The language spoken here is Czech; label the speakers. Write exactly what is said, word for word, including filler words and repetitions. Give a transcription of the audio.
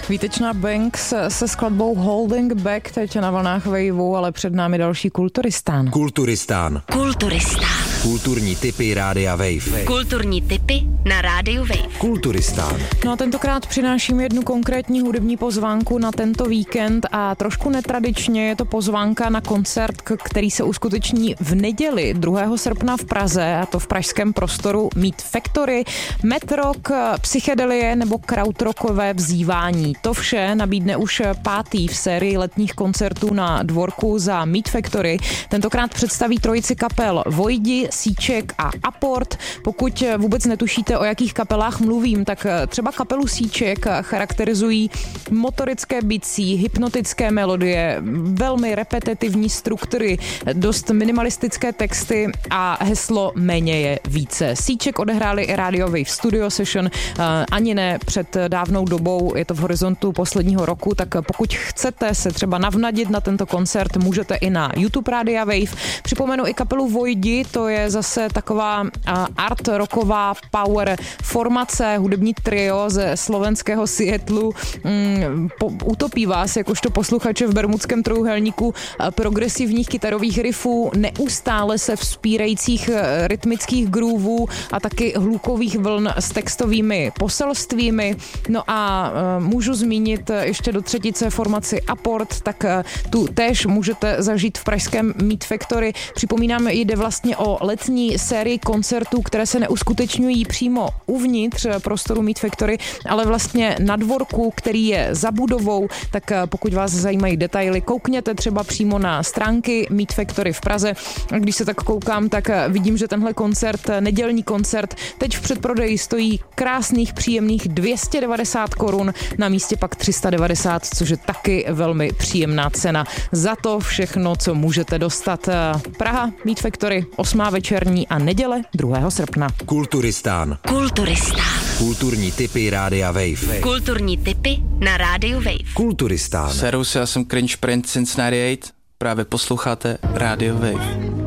Speaker 1: Výtečná Banks se skladbou Holding Back teď na vlnách Waveu, ale před námi další Kulturistán.
Speaker 2: Kulturistán.
Speaker 3: Kulturistán.
Speaker 2: Kulturní tipy Rádia Wave.
Speaker 3: Kulturní tipy na Rádiu Wave.
Speaker 2: Kulturistán.
Speaker 1: No a tentokrát přináším jednu konkrétní hudební pozvánku na tento víkend a trošku netradičně je to pozvánka na koncert, který se uskuteční v neděli druhého srpna v Praze, a to v pražském prostoru Meat Factory, metrock, psychedelie nebo krautrockové vzývání. To vše nabídne už pátý v sérii letních koncertů na dvorku za Meat Factory. Tentokrát představí trojici kapel Vojdi, Síček a Aport. Pokud vůbec netušíte, o jakých kapelách mluvím, tak třeba kapelu Síček charakterizují motorické bicí, hypnotické melodie, velmi repetitivní struktury, dost minimalistické texty a heslo méně je více. Síček odehráli i Radio Wave Studio Session, ani ne před dávnou dobou, je to v horizontu posledního roku, tak pokud chcete se třeba navnadit na tento koncert, můžete i na YouTube Rádia Wave. Připomenu i kapelu Vojdi, to je zase taková art rocková power formace, hudební trio ze slovenského Seattlu. Mm, po, utopí vás, jakožto posluchače v bermudském trojúhelníku progresivních kytarových riffů, neustále se vzpírajících rytmických groovů a taky hlukových vln s textovými poselstvími. No a uh, můžu zmínit ještě do třetice formaci Aport, tak uh, tu též můžete zažít v pražském Meat Factory. Připomínám, jde vlastně o letní sérii koncertů, které se neuskutečňují přímo uvnitř prostoru Meat Factory, ale vlastně na dvorku, který je za budovou, tak uh, pokud vás zajímají detaily, koukněte třeba přímo na stránky Meat Factory v Praze. Když se tak koukám, tak uh, vidím, že tenhle koncert, nedělní koncert, teď v předprodeji stojí krásných, příjemných dvě stě devadesát korun, na místě pak tři sta devadesát, což je taky velmi příjemná cena za to všechno, co můžete dostat. Praha, Meat Factory, osmá večerní a neděle druhého srpna.
Speaker 2: Kulturistán.
Speaker 3: Kulturistán.
Speaker 2: Kulturní tipy Rádia Wave.
Speaker 3: Kulturní tipy na Rádiu Wave.
Speaker 2: Kulturistán.
Speaker 4: Servus, já jsem Cringe Prince Cincinnati osm, právě posloucháte Rádio Wave.